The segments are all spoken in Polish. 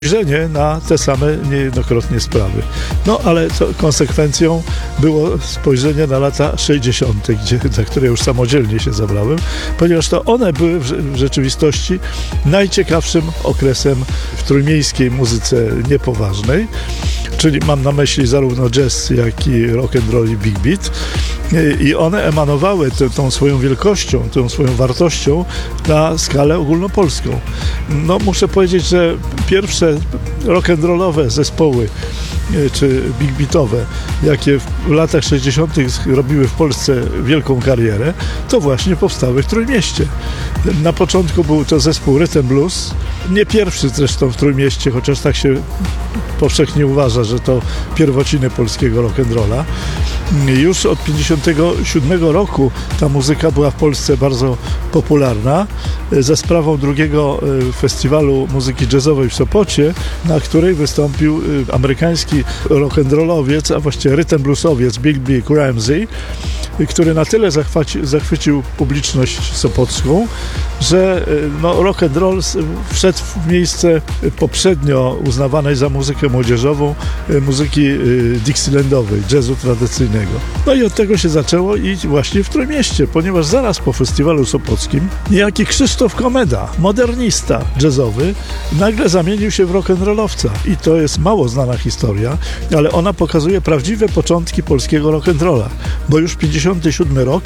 spojrzenie na te same niejednokrotnie sprawy. No ale konsekwencją było spojrzenie na lata 60., za które już samodzielnie się zabrałem, ponieważ to one były w rzeczywistości najciekawszym okresem w trójmiejskiej muzyce niepoważnej, czyli mam na myśli zarówno jazz, jak i rock and roll i big beat. I one emanowały tą swoją wielkością, tą swoją wartością na skalę ogólnopolską. No muszę powiedzieć, że pierwsze rock'n'rollowe zespoły czy big beatowe, jakie w latach 60. robiły w Polsce wielką karierę, to właśnie powstały w Trójmieście. Na początku był to zespół Rhythm Blues, nie pierwszy zresztą w Trójmieście, chociaż tak się powszechnie uważa, że to pierwociny polskiego rock'n'rolla. Już od 1957 roku ta muzyka była w Polsce bardzo popularna za sprawą drugiego festiwalu muzyki jazzowej w Sopocie, na której wystąpił amerykański rock'n'rollowiec, a właściwie rhythm bluesowiec Big B. Ramsey, który na tyle zachwycił publiczność sopocką, że rock and roll wszedł w miejsce poprzednio uznawanej za muzykę młodzieżową, muzyki dixielandowej, jazzu tradycyjnego. No i od tego się zaczęło i właśnie w Trójmieście, ponieważ zaraz po festiwalu sopockim niejaki Krzysztof Komeda, modernista jazzowy, nagle zamienił się w rock'n'rollowca. I to jest mało znana historia, ale ona pokazuje prawdziwe początki polskiego rock'n'rolla, bo już 57 rok,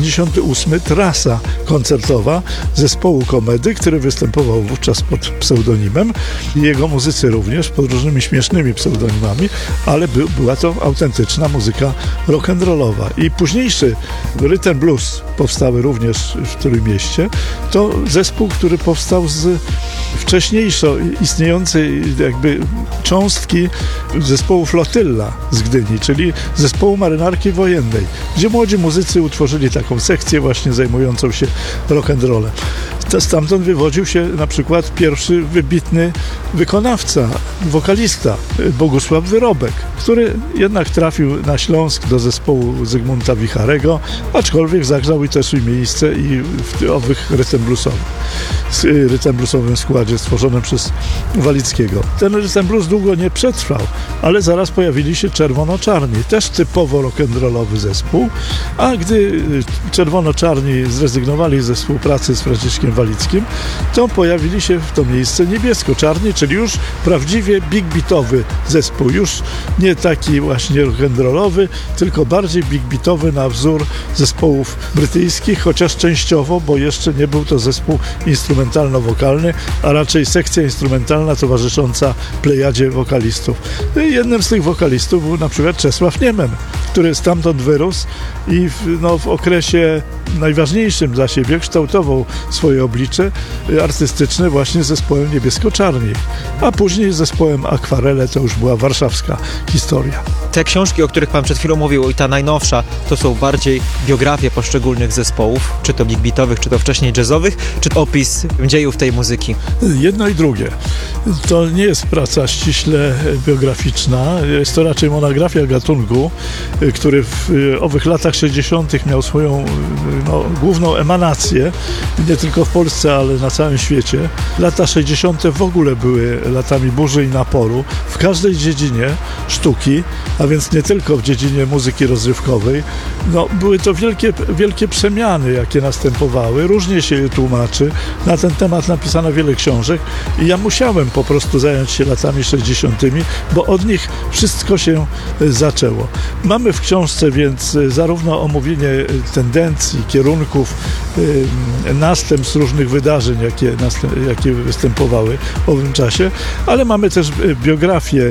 58 trasa koncertowa zespołu Komedy, który występował wówczas pod pseudonimem, i jego muzycy również pod różnymi śmiesznymi pseudonimami, ale była to autentyczna muzyka rock'n'rollowa. I późniejszy rhythm blues powstały również w Trójmieście. To zespół, który powstał z wcześniejszo istniejącej jakby cząstki zespołu Flotylla z Gdyni, czyli zespołu marynarki wojennej, gdzie młodzi muzycy utworzyli taką sekcję właśnie zajmującą się rock'n'rollem. Stamtąd wywodził się na przykład pierwszy wybitny wykonawca, wokalista Bogusław Wyrobek, który jednak trafił na Śląsk do zespołu Zygmunta Wicharego, aczkolwiek zagrzał i też miejsce i w owych rhythm bluesowym składzie stworzonym przez Walickiego. Ten rhythm blues długo nie przetrwał, ale zaraz pojawili się Czerwono-Czarni, też typowo rock'n'rollowy zespół, a gdy Czerwono-Czarni zrezygnowali ze współpracy z Franciszkiem Walickim, to pojawili się w to miejsce Niebiesko-Czarni, czyli już prawdziwie big beatowy zespół, już nie taki właśnie rock'n'rollowy, tylko bardziej big beatowy na wzór zespołów brytyjskich, chociaż częściowo, bo jeszcze nie był to zespół instrumentalno-wokalny, a raczej sekcja instrumentalna towarzysząca plejadzie wokalistów. Jednym z tych wokalistów był na przykład Czesław Niemen, który stamtąd wyrósł i w okresie najważniejszym dla siebie kształtował swoje oblicze artystyczne właśnie z zespołem Niebiesko-Czarni, a później z zespołem Akwarele. To już była warszawska historia. Te książki, o których pan przed chwilą mówił, i ta najnowsza, to są bardziej biografie poszczególnych zespołów, czy to big beatowych, czy to wcześniej jazzowych, czy to opis dziejów tej muzyki? Jedno i drugie. To nie jest praca ściśle biograficzna, jest to raczej monografia gatunku, który w owych latach 60. miał swoją główną emanację, nie tylko w Polsce, ale na całym świecie. Lata 60. w ogóle były latami burzy i naporu w każdej dziedzinie sztuki, a więc nie tylko w dziedzinie muzyki rozrywkowej. Były to wielkie przemiany, jakie następowały. Różnie się je tłumaczy. Na ten temat napisano wiele książek i ja musiałem po prostu zająć się latami 60., bo od nich wszystko się zaczęło. Mamy w książce więc zarówno omówienie tendencji, kierunków, następstw różnych wydarzeń, jakie występowały w owym czasie, ale mamy też biografię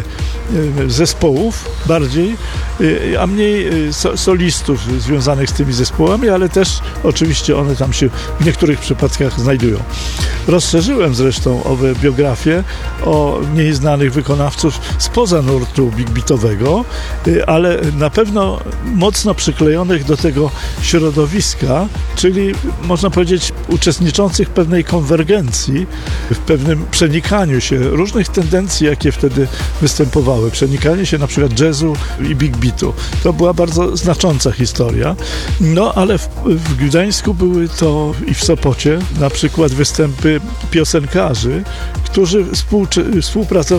zespołów bardziej, a mniej solistów związanych z tymi zespołami, ale też oczywiście one tam się w niektórych przypadkach znajdują. Rozszerzyłem zresztą owe biografie o mniej znanych wykonawców spoza nurtu big beatowego, ale na pewno mocno przyklejonych do tego środowiska, czyli można powiedzieć uczestniczących w pewnej konwergencji, w pewnym przenikaniu się różnych tendencji, jakie wtedy występowały. zespoły, przenikanie się na przykład jazzu i big beatu. To była bardzo znacząca historia. No, ale w Gdańsku były to i w Sopocie na przykład występy piosenkarzy, którzy współpracowali